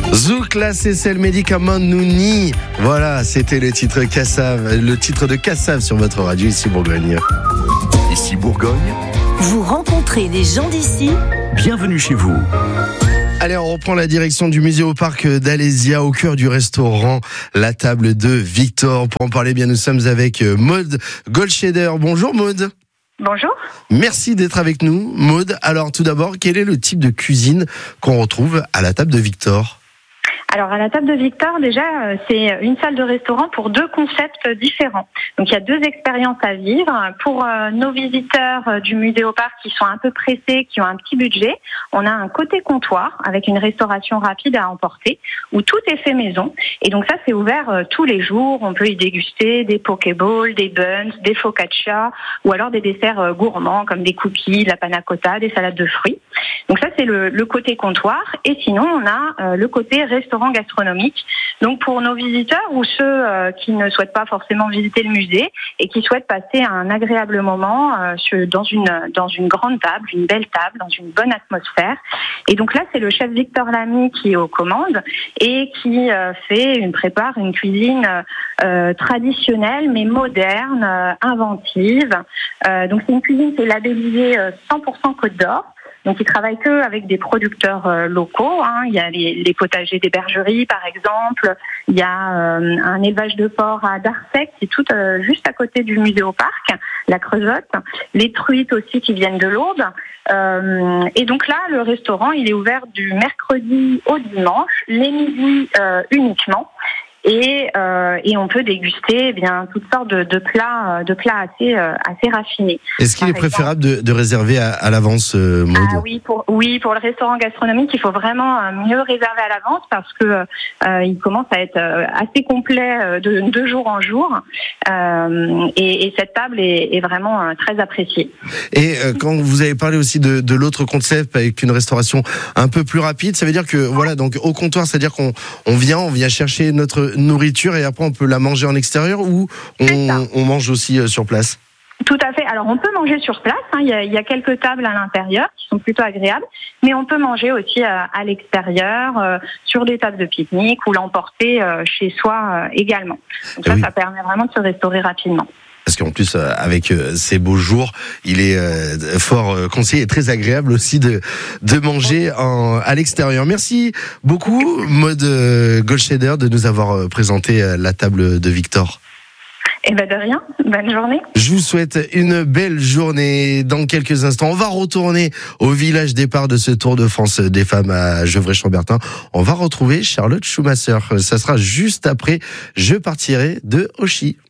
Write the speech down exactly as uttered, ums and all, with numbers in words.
Zouk, c'est celle médicament Nouni. Voilà, c'était le titre Kassav, le titre de Kassav sur votre radio ici Bourgogne. Ici Bourgogne. Vous rencontrez des gens d'ici. Bienvenue chez vous. Allez, on reprend la direction du musée au parc d'Alésia, au cœur du restaurant La Table de Victor. Pour en parler, bien, nous sommes avec Maud Goldscheder. Bonjour Maud. Bonjour. Merci d'être avec nous, Maud. Alors, tout d'abord, quel est le type de cuisine qu'on retrouve à la Table de Victor ? Alors, à la Table de Victor, déjà, c'est une salle de restaurant pour deux concepts différents. Donc, il y a deux expériences à vivre. Pour euh, nos visiteurs euh, du musée au parc qui sont un peu pressés, qui ont un petit budget, on a un côté comptoir avec une restauration rapide à emporter où tout est fait maison. Et donc, ça, c'est ouvert euh, tous les jours. On peut y déguster des pokéballs, des buns, des focaccia ou alors des desserts euh, gourmands comme des cookies, de la panna cotta, des salades de fruits. Donc, ça, c'est le, le côté comptoir. Et sinon, on a euh, le côté restaurant gastronomique. Donc pour nos visiteurs ou ceux euh, qui ne souhaitent pas forcément visiter le musée et qui souhaitent passer un agréable moment euh, dans une dans une grande table, une belle table, dans une bonne atmosphère. Et donc là, c'est le chef Victor Lamy qui est aux commandes et qui euh, fait une prépare une cuisine euh, traditionnelle mais moderne, euh, inventive. Euh, donc c'est une cuisine qui est labellisée euh, cent pour cent Côte d'Or. Donc, ils travaillent que avec des producteurs euh, locaux. Hein. Il y a les, les potagers des bergeries, par exemple. Il y a euh, un élevage de porc à Darcec, qui est tout euh, juste à côté du musée au parc, la Creusotte. Les truites aussi qui viennent de Lourdes. Euh, et donc là, le restaurant, il est ouvert du mercredi au dimanche, les midis euh, uniquement. Et, euh, et on peut déguster eh bien toutes sortes de, de plats, de plats assez, euh, assez raffinés. Est-ce qu'il est préférable de, de réserver à, à l'avance, euh, Maud ? Ah oui, pour oui pour le restaurant gastronomique, il faut vraiment mieux réserver à l'avance parce que euh, il commence à être assez complet de, de jour en jour. Euh, et, et cette table est, est vraiment très appréciée. Et euh, quand vous avez parlé aussi de, de l'autre concept avec une restauration un peu plus rapide, ça veut dire que voilà, donc au comptoir, c'est-à-dire qu'on on vient, on vient chercher notre nourriture et après on peut la manger en extérieur ou on, on mange aussi sur place ? Tout à fait. Alors on peut manger sur place, hein. il, y a, il y a quelques tables à l'intérieur qui sont plutôt agréables, mais on peut manger aussi à, à l'extérieur, euh, sur des tables de pique-nique ou l'emporter euh, chez soi euh, également. Donc ça, oui. ça permet vraiment de se restaurer rapidement. Parce qu'en plus, euh, avec euh, ces beaux jours, il est euh, fort euh, conseillé et très agréable aussi de de manger en, à l'extérieur. Merci beaucoup, Maud Goldscheder, de nous avoir euh, présenté euh, la table de Victor. Eh ben de rien, bonne journée. Je vous souhaite une belle journée. Dans quelques instants, on va retourner au village départ de ce Tour de France des femmes à Gevrey-Chambertin. On va retrouver Charlotte Schumacher. Ça sera juste après Je partirai de Auchy.